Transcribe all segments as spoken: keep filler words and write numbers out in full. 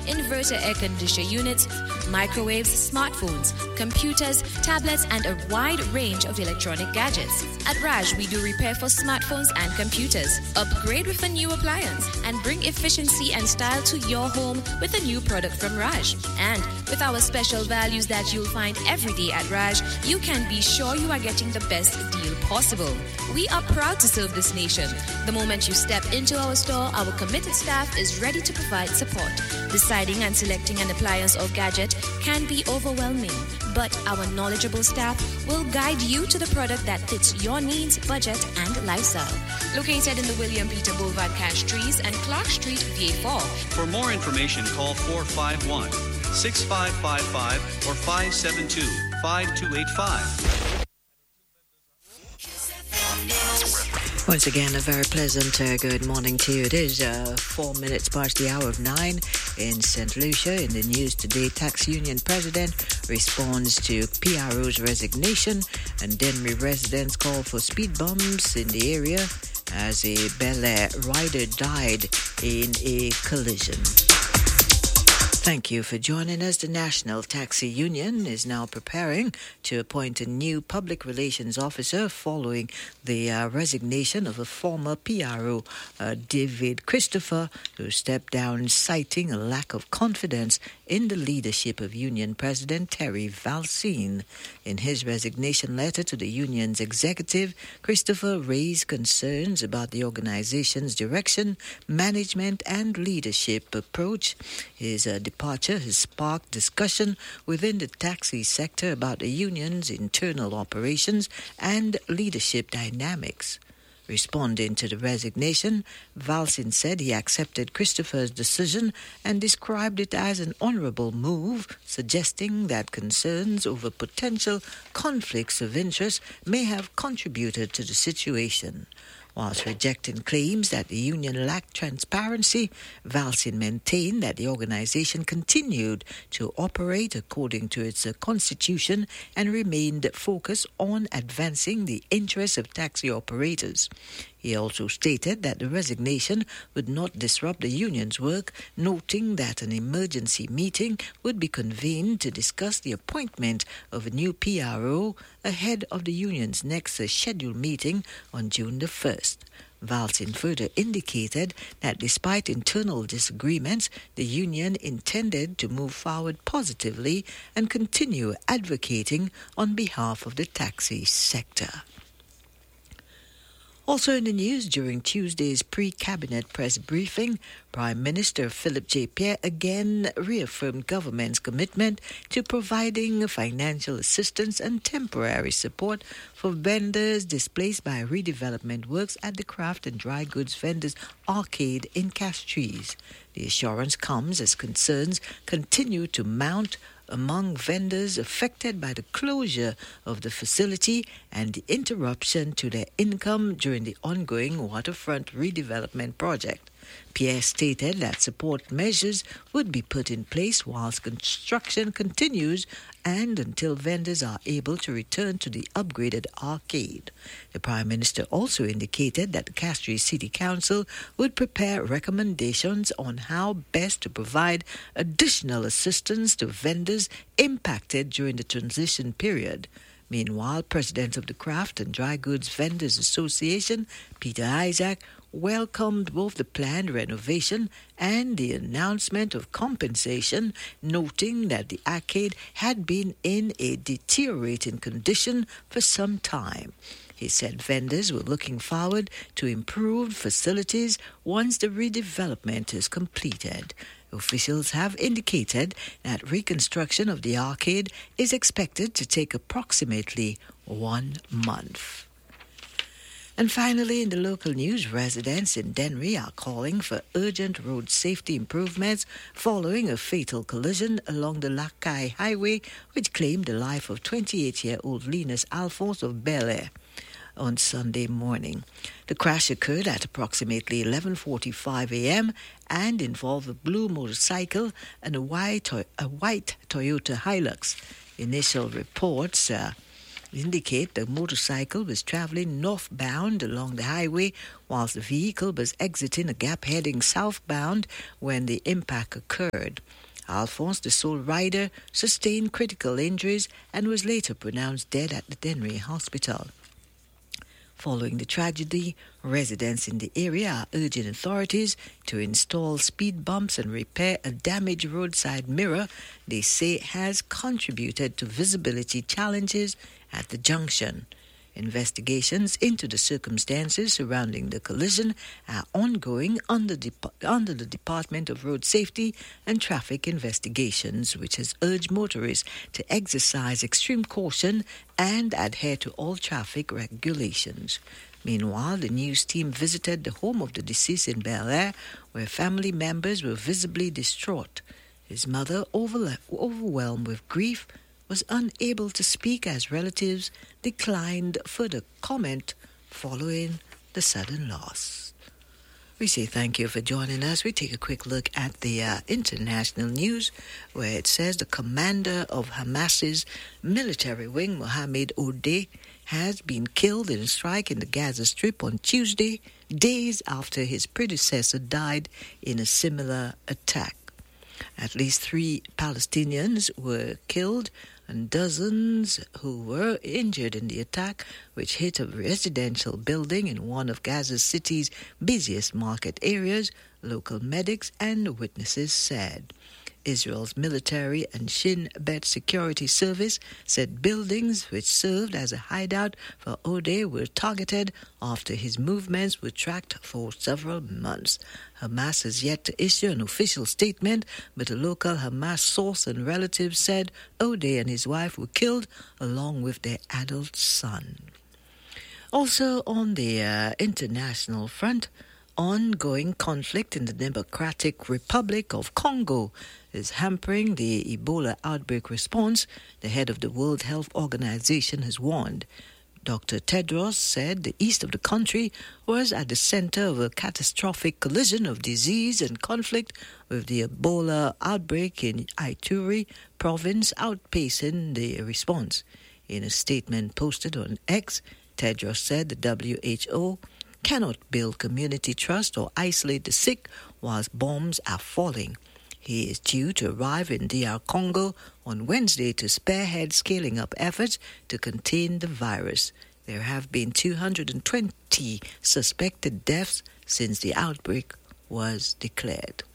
inverter air conditioner units, microwaves, smartphones, computers, tablets, and a wide range of electronic gadgets. At Raj, we do repair for smartphones and computers. Upgrade with a new appliance and bring efficiency and style to your home with a new product from Raj. And with our special values that you'll find every day at Raj, you can be sure you are getting the best deal possible. We are proud to serve this nation. The moment you step into our store, our committed staff is ready to provide support. Deciding and selecting an appliance or gadget can be overwhelming, but our knowledgeable staff will guide you to the product that fits your needs, budget, and lifestyle. Located in the William Peter Boulevard Cash Trees and Clark Street, V A four. For more information, call four five one, six five five five or five seven two, five two eight five. Once again, a very pleasant uh, good morning to you. It is uh, four minutes past the hour of nine in Saint Lucia. In the news today, Tax Union President responds to P R O's resignation, and Denry residents call for speed bumps in the area as a Bel Air rider died in a collision. Thank you for joining us. The National Taxi Union is now preparing to appoint a new public relations officer following the uh, resignation of a former P R O, uh, David Christopher, who stepped down citing a lack of confidence in the leadership of Union President Terry Valcine. In his resignation letter to the union's executive, Christopher raised concerns about the organization's direction, management, and leadership approach. His uh, departure has sparked discussion within the taxi sector about the union's internal operations and leadership dynamics. Responding to the resignation, Valcine said he accepted Christopher's decision and described it as an honorable move, suggesting that concerns over potential conflicts of interest may have contributed to the situation. Whilst rejecting claims that the union lacked transparency, Valcine maintained that the organization continued to operate according to its uh, constitution and remained focused on advancing the interests of taxi operators. He also stated that the resignation would not disrupt the union's work, noting that an emergency meeting would be convened to discuss the appointment of a new P R O ahead of the union's next uh, scheduled meeting on June the first. Valcine further indicated that despite internal disagreements, the union intended to move forward positively and continue advocating on behalf of the taxi sector. Also in the news, during Tuesday's pre-cabinet press briefing, Prime Minister Philip J. Pierre again reaffirmed government's commitment to providing financial assistance and temporary support for vendors displaced by redevelopment works at the Craft and Dry Goods Vendors Arcade in Castries. The assurance comes as concerns continue to mount among vendors affected by the closure of the facility and the interruption to their income during the ongoing waterfront redevelopment project. Pierre stated that support measures would be put in place whilst construction continues and until vendors are able to return to the upgraded arcade. The Prime Minister also indicated that the Castries City Council would prepare recommendations on how best to provide additional assistance to vendors impacted during the transition period. Meanwhile, President of the Craft and Dry Goods Vendors Association, Peter Isaac, welcomed both the planned renovation and the announcement of compensation, noting that the arcade had been in a deteriorating condition for some time. He said vendors were looking forward to improved facilities once the redevelopment is completed. Officials have indicated that reconstruction of the arcade is expected to take approximately one month. And finally, in the local news, residents in Denry are calling for urgent road safety improvements following a fatal collision along the Lakai Highway, which claimed the life of twenty-eight-year-old Linus Alphonse of Bel Air on Sunday morning. The crash occurred at approximately eleven forty-five a.m. and involved a blue motorcycle and a white, a white Toyota Hilux. Initial reports uh, indicate the motorcycle was traveling northbound along the highway whilst the vehicle was exiting a gap heading southbound when the impact occurred. Alphonse, the sole rider, sustained critical injuries and was later pronounced dead at the Dennery Hospital. Following the tragedy, residents in the area are urging authorities to install speed bumps and repair a damaged roadside mirror they say has contributed to visibility challenges at the junction. Investigations into the circumstances surrounding the collision are ongoing under, de- under the Department of Road Safety and Traffic Investigations, which has urged motorists to exercise extreme caution and adhere to all traffic regulations. Meanwhile, the news team visited the home of the deceased in Bel Air, where family members were visibly distraught. His mother, overla- overwhelmed with grief, was unable to speak as relatives declined further comment following the sudden loss. We say thank you for joining us. We take a quick look at the uh, international news, where it says the commander of Hamas's military wing, Mohammed Odeh, has been killed in a strike in the Gaza Strip on Tuesday, days after his predecessor died in a similar attack. At least three Palestinians were killed and dozens who were injured in the attack, which hit a residential building in one of Gaza City's busiest market areas, local medics and witnesses said. Israel's military and Shin Bet security service said buildings which served as a hideout for Odeh were targeted after his movements were tracked for several months. Hamas has yet to issue an official statement, but a local Hamas source and relatives said Odeh and his wife were killed along with their adult son. Also on the uh, international front, ongoing conflict in the Democratic Republic of Congo is hampering the Ebola outbreak response, the head of the World Health Organization has warned. Doctor Tedros said the east of the country was at the center of a catastrophic collision of disease and conflict, with the Ebola outbreak in Ituri province outpacing the response. In a statement posted on X, Tedros said the W H O cannot build community trust or isolate the sick whilst bombs are falling. He is due to arrive in D R Congo on Wednesday to spearhead scaling up efforts to contain the virus. There have been two hundred twenty suspected deaths since the outbreak was declared.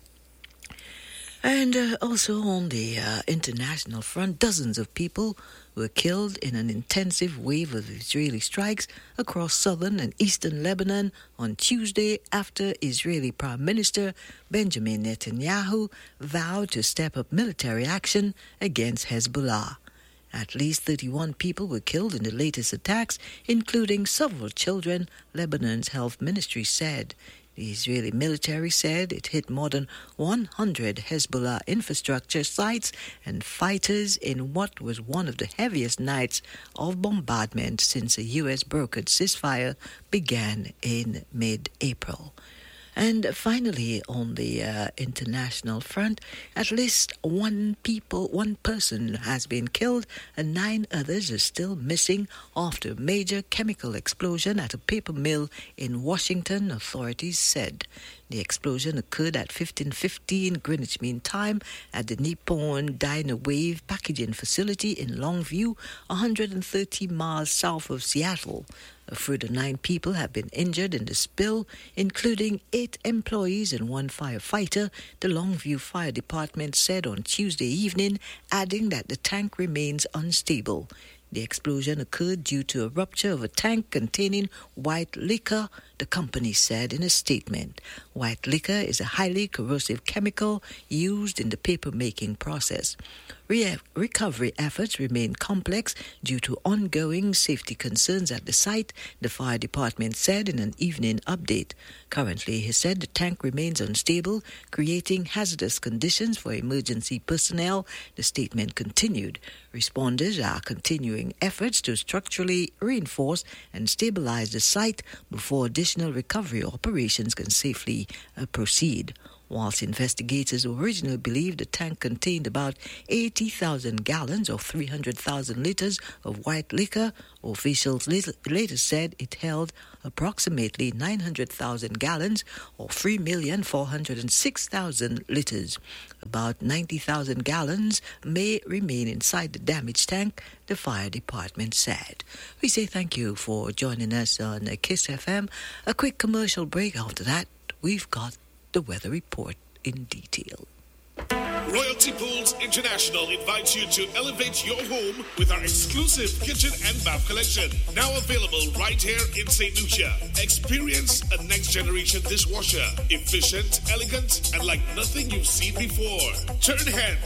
And uh, also on the uh, international front, dozens of people were killed in an intensive wave of Israeli strikes across southern and eastern Lebanon on Tuesday after Israeli Prime Minister Benjamin Netanyahu vowed to step up military action against Hezbollah. At least thirty-one people were killed in the latest attacks, including several children, Lebanon's health ministry said. The Israeli military said it hit more than one hundred Hezbollah infrastructure sites and fighters in what was one of the heaviest nights of bombardment since a U S brokered ceasefire began in mid-April. And finally, on the uh, international front, at least one people, one person has been killed and nine others are still missing after a major chemical explosion at a paper mill in Washington, authorities said. The explosion occurred at fifteen fifteen Greenwich Mean Time at the Nippon Dynawave packaging facility in Longview, one hundred thirty miles south of Seattle. A further nine people have been injured in the spill, including eight employees and one firefighter, the Longview Fire Department said on Tuesday evening, adding that the tank remains unstable. The explosion occurred due to a rupture of a tank containing white liquor, the company said in a statement. White liquor is a highly corrosive chemical used in the paper-making process. Re- recovery efforts remain complex due to ongoing safety concerns at the site, the fire department said in an evening update. Currently, he said the tank remains unstable, creating hazardous conditions for emergency personnel, the statement continued. Responders are continuing efforts to structurally reinforce and stabilize the site before additional recovery operations can safely uh, proceed. Whilst investigators originally believed the tank contained about eighty thousand gallons or three hundred thousand litres of white liquor, officials later said it held approximately nine hundred thousand gallons or three million four hundred six thousand litres. About ninety thousand gallons may remain inside the damaged tank, the fire department said. We say thank you for joining us on Kiss F M. A quick commercial break. After that, we've got the weather report in detail. Royalty Pools International invites you to elevate your home with our exclusive kitchen and bath collection. Now available right here in Saint Lucia. Experience a next-generation dishwasher. Efficient, elegant, and like nothing you've seen before. Turn heads